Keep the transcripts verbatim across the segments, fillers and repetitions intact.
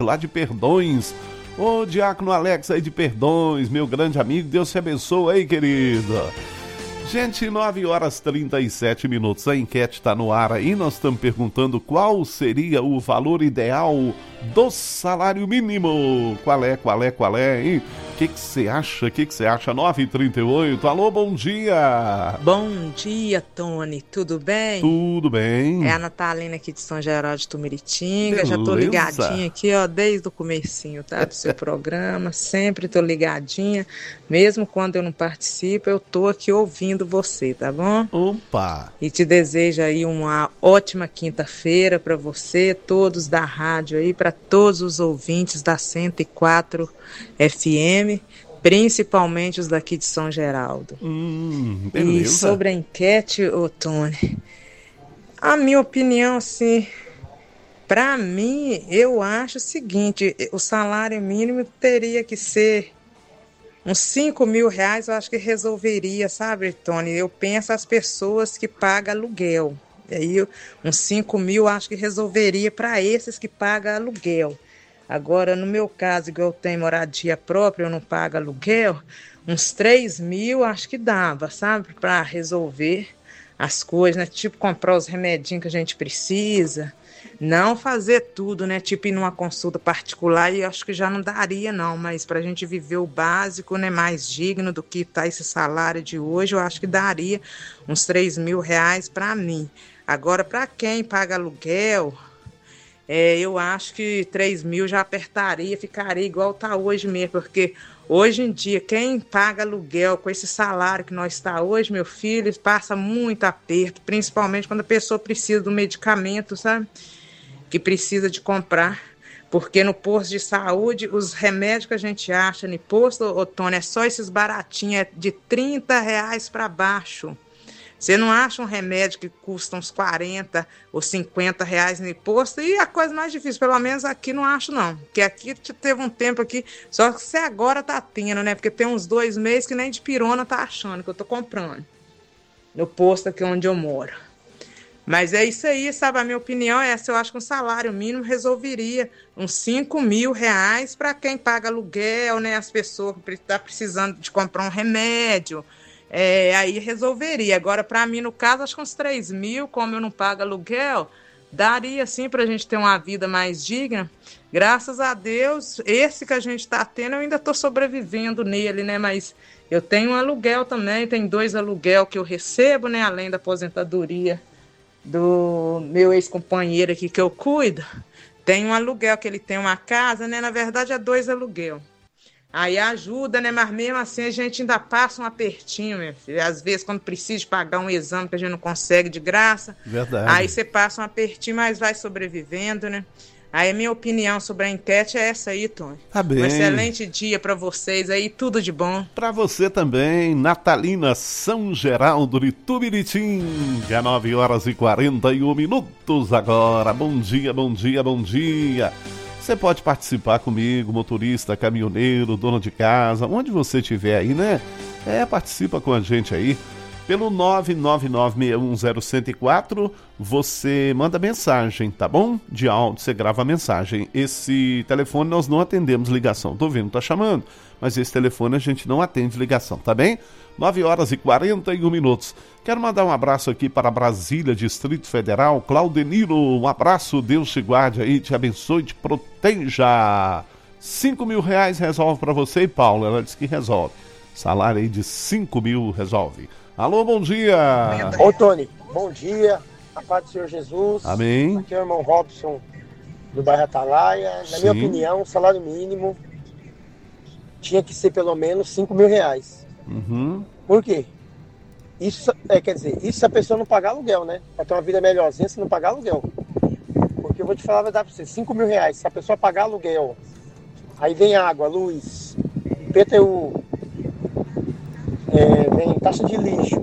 lá de Perdões. Ô, Diácono Alex aí de Perdões, meu grande amigo, Deus te abençoe aí, querido. Gente, nove horas e trinta e sete minutos, a enquete está no ar aí, nós estamos perguntando qual seria o valor ideal do salário mínimo. Qual é, qual é, qual é, hein? O que que você acha, o que que você acha? nove e trinta e oito, alô, bom dia! Bom dia, Tony, tudo bem? Tudo bem. É a Natalina aqui de São Geraldo de Tumiritinga, Beleza. Já tô ligadinha aqui, ó, desde o comecinho, tá, do seu programa, sempre tô ligadinha, mesmo quando eu não participo, eu tô aqui ouvindo você, tá bom? Opa! E te desejo aí uma ótima quinta-feira para você, todos da rádio aí, para todos os ouvintes da cento e quatro F M, principalmente os daqui de São Geraldo. Hum, beleza. E sobre a enquete, ô Tony, a minha opinião, assim, para mim, eu acho o seguinte, o salário mínimo teria que ser uns cinco mil reais, eu acho que resolveria, sabe, Tony? Eu penso as pessoas que pagam aluguel. E aí, uns cinco mil, acho que resolveria para esses que pagam aluguel. Agora, no meu caso, igual eu tenho moradia própria, eu não pago aluguel, uns três mil, acho que dava, sabe? Para resolver as coisas, né? Tipo, comprar os remedinhos que a gente precisa. Não fazer tudo, né? Tipo, ir numa consulta particular, e acho que já não daria, não. Mas para a gente viver o básico, né? Mais digno do que está esse salário de hoje, eu acho que daria uns três mil reais para mim. Agora, para quem paga aluguel, é, eu acho que três mil já apertaria, ficaria igual está hoje mesmo. Porque hoje em dia, quem paga aluguel com esse salário que nós está hoje, meu filho, passa muito aperto. Principalmente quando a pessoa precisa do medicamento, sabe? Que precisa de comprar, porque no posto de saúde, os remédios que a gente acha no posto, ô Tony, é só esses baratinhos, é de trinta reais para baixo. Você não acha um remédio que custa uns quarenta ou cinquenta reais no posto, e a coisa mais difícil, pelo menos aqui não acho não, porque aqui teve um tempo aqui, só que você agora tá tendo, né, porque tem uns dois meses que nem de pirona tá achando que eu tô comprando, no posto aqui onde eu moro. Mas é isso aí, sabe? A minha opinião é essa. Eu acho que um salário mínimo resolveria uns cinco mil reais para quem paga aluguel, né? As pessoas que estão precisando de comprar um remédio. É, aí resolveria. Agora, para mim, no caso, acho que uns três mil, como eu não pago aluguel, daria, sim, para a gente ter uma vida mais digna. Graças a Deus, esse que a gente está tendo, eu ainda estou sobrevivendo nele, né? Mas eu tenho um aluguel também, tem dois aluguel que eu recebo, né? Além da aposentadoria do meu ex-companheiro aqui que eu cuido, tem um aluguel que ele tem uma casa, né? Na verdade é dois aluguel. Aí ajuda, né? Mas mesmo assim a gente ainda passa um apertinho, minha filha. Às vezes quando precisa pagar um exame que a gente não consegue de graça, verdade, aí você passa um apertinho, mas vai sobrevivendo, né? Aí a minha opinião sobre a enquete é essa aí, Tony. Tá bem. Um excelente dia para vocês aí, tudo de bom. Para você também, Natalina, São Geraldo de Tumiritinga, nove horas e quarenta e um minutos agora. Bom dia, bom dia, bom dia. Você pode participar comigo, motorista, caminhoneiro, dono de casa, onde você estiver aí, né? É, participa com a gente aí. Pelo nove nove nove seis um zero um zero quatro, você manda mensagem, tá bom? De áudio, você grava a mensagem. Esse telefone nós não atendemos ligação. Tô vendo, tá chamando, mas esse telefone a gente não atende ligação, tá bem? nove horas e quarenta e um minutos. Quero mandar um abraço aqui para Brasília, Distrito Federal. Claudeniro, um abraço, Deus te guarde aí, te abençoe, te proteja. cinco mil reais resolve para você, e Paulo, ela disse que resolve. Salário aí de cinco mil resolve. Alô, bom dia. Ô, Tony, bom dia. A paz do Senhor Jesus. Amém. Aqui é o irmão Robson, do bairro Atalaia. Na Sim. minha opinião, o salário mínimo tinha que ser pelo menos cinco mil reais. Uhum. Por quê? Isso, é, quer dizer, isso se a pessoa não pagar aluguel, né? Pra ter uma vida melhorzinha se não pagar aluguel. Porque eu vou te falar a verdade pra você, cinco mil reais, se a pessoa pagar aluguel, aí vem água, luz, P T U, é, vem taxa de lixo.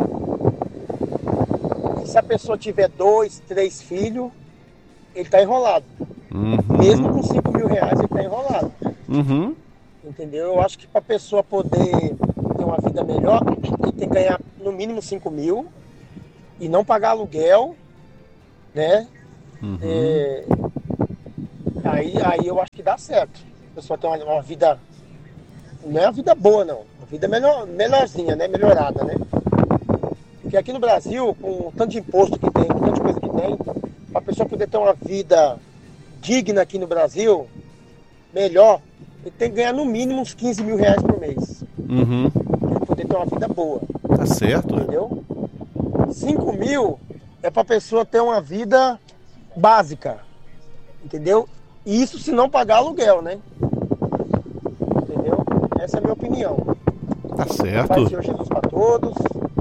E se a pessoa tiver dois, três filhos, ele tá enrolado. Uhum. Mesmo com cinco mil reais, ele tá enrolado. Uhum. Entendeu? Eu acho que pra pessoa poder ter uma vida melhor, ele tem que ganhar no mínimo cinco mil e não pagar aluguel, né? Uhum. É, Aí, aí eu acho que dá certo. A pessoa tem uma, uma vida, não é uma vida boa não, uma vida melhor, melhorzinha, né? Melhorada, né? Porque aqui no Brasil, com o tanto de imposto que tem, com tanta coisa que tem, para a pessoa poder ter uma vida digna aqui no Brasil, melhor, ele tem que ganhar no mínimo uns quinze mil reais por mês. Uhum. Para poder ter uma vida boa. Tá certo. Entendeu? cinco mil é para a pessoa ter uma vida básica. Entendeu? E isso se não pagar aluguel, né? Entendeu? Essa é a minha opinião. Tá certo. Pai, Senhor Jesus para todos.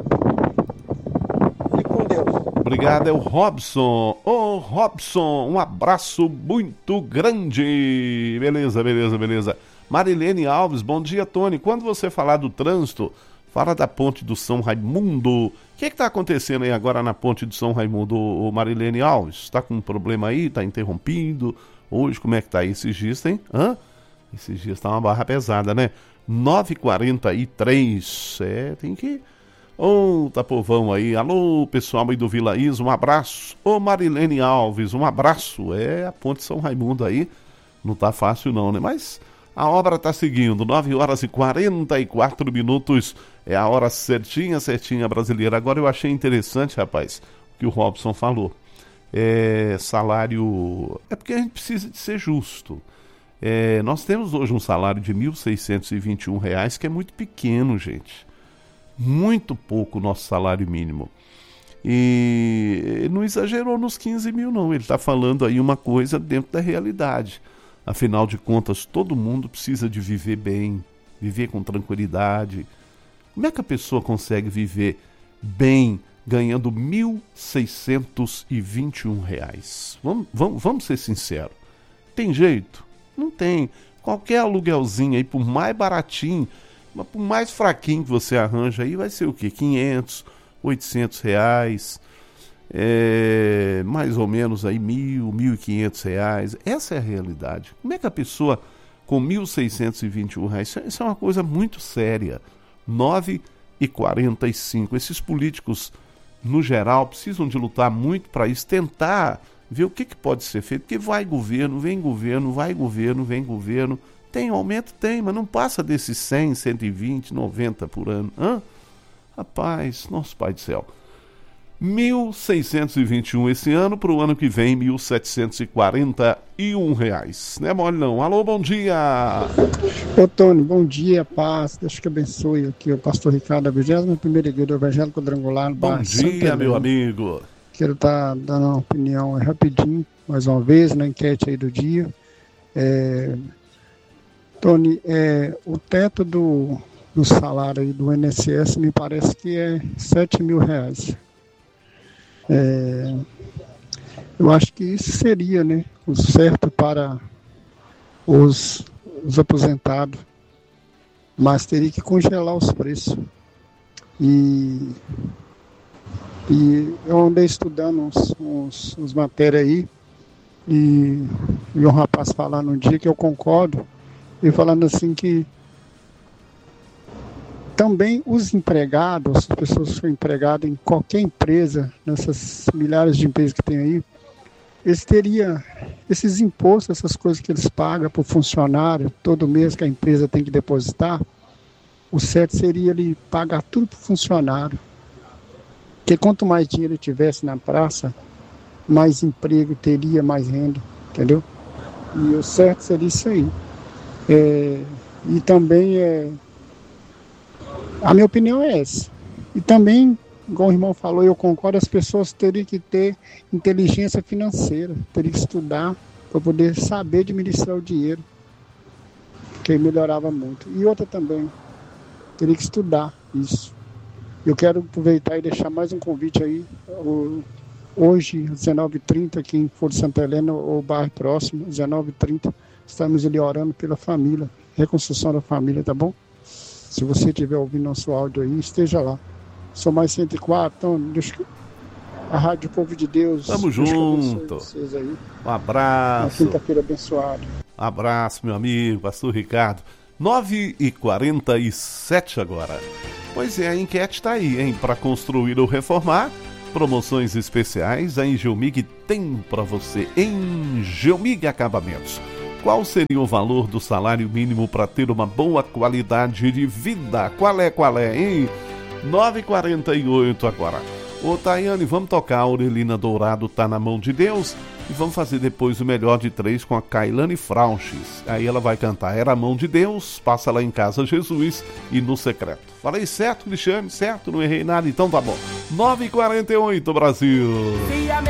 Fique com Deus. Obrigado, é o Robson. Ô, Robson, um abraço muito grande. Beleza, beleza, beleza. Marilene Alves, bom dia, Tony. Quando você falar do trânsito, fala da ponte do São Raimundo. O que está acontecendo aí agora na ponte do São Raimundo, ô, Marilene Alves? Está com um problema aí? Está interrompido? Hoje, como é que tá aí? Esses dias, hein? Hã? Esses dias tá uma barra pesada, né? nove e quarenta e três. É, tem que... Ô, tá povão aí. Alô, pessoal aí do Vila Isa, um abraço. Ô, Marilene Alves, um abraço. É, a ponte São Raimundo aí. Não tá fácil não, né? Mas a obra tá seguindo. nove horas e quarenta e quatro minutos. É a hora certinha, certinha brasileira. Agora eu achei interessante, rapaz, o que o Robson falou. É, salário... É porque a gente precisa de ser justo. É, nós temos hoje um salário de mil seiscentos e vinte e um reais, que é muito pequeno, gente. Muito pouco o nosso salário mínimo. E ele não exagerou nos quinze mil, não. Ele está falando aí uma coisa dentro da realidade. Afinal de contas, todo mundo precisa de viver bem, viver com tranquilidade. Como é que a pessoa consegue viver bem ganhando mil seiscentos e vinte e um reais? Vamos, vamos, vamos ser sinceros. Tem jeito? Não tem. Qualquer aluguelzinho aí, por mais baratinho, mas por mais fraquinho que você arranja aí, vai ser o quê? quinhentos, oitocentos reais, é, mais ou menos aí mil, mil e quinhentos reais. Essa é a realidade. Como é que a pessoa com mil seiscentos e vinte e um reais, isso é uma coisa muito séria. nove e quarenta e cinco. Esses políticos, no geral, precisam de lutar muito para isso, tentar ver o que, que pode ser feito, porque vai governo, vem governo, vai governo, vem governo. Tem aumento? Tem, mas não passa desses cem, cento e vinte, noventa por ano. Hã? Rapaz, nosso pai do céu. mil seiscentos e vinte e um esse ano, para o ano que vem, mil setecentos e quarenta e um reais. Não é mole não. Alô, bom dia! Ô Tony, bom dia, paz, Deus que abençoe aqui, o pastor Ricardo da vigésima primeira Igreja do Evangelho Quadrangular. Bom dia, meu amigo! Quero estar tá dando uma opinião rapidinho, mais uma vez, na enquete aí do dia. É... Tony, é, o teto do, do salário aí do I N S S me parece que é sete mil reais. É, eu acho que isso seria, né, o certo para os, os aposentados, mas teria que congelar os preços. E, e eu andei estudando uns, uns, uns matérias aí, e, e um rapaz falando um dia que eu concordo, e falando assim que também os empregados, as pessoas que são empregadas em qualquer empresa, nessas milhares de empresas que tem aí, eles teriam esses impostos, essas coisas que eles pagam para o funcionário, todo mês que a empresa tem que depositar, o certo seria ele pagar tudo para o funcionário. Porque quanto mais dinheiro ele tivesse na praça, mais emprego teria, mais renda, entendeu? E o certo seria isso aí. É, e também é, a minha opinião é essa. E também, igual o irmão falou, eu concordo, as pessoas teriam que ter inteligência financeira, teriam que estudar para poder saber administrar o dinheiro, que melhorava muito. E outra também, teria que estudar isso. Eu quero aproveitar e deixar mais um convite aí. O, hoje, às dezenove e trinta, aqui em Foro Santa Helena, ou bairro próximo, às dezenove e trinta, estamos ali orando pela família, reconstrução da família, tá bom? Se você estiver ouvindo nosso áudio aí, esteja lá. Sou mais cento e quatro, então deixa a Rádio Povo de Deus. Tamo junto. Vocês aí. Um abraço. Uma quinta-feira abençoada. Um abraço, meu amigo, pastor Ricardo. nove e quarenta e sete agora. Pois é, a enquete tá aí, hein? Para construir ou reformar, Promoções especiais a Engelmig tem para você. Engelmig Acabamentos. Qual seria o valor do salário mínimo para ter uma boa qualidade de vida? Qual é, qual é, hein? nove e quarenta e oito agora. Ô, Tayane, vamos tocar a Aurelina Dourado, Tá na Mão de Deus, e vamos fazer depois o melhor de três com a Kailane Frauches. Aí ela vai cantar Era a Mão de Deus, Passa Lá em Casa Jesus e No Secreto. Falei certo, Cristiane? Certo? Não errei nada? Então tá bom. nove e quarenta e oito, Brasil.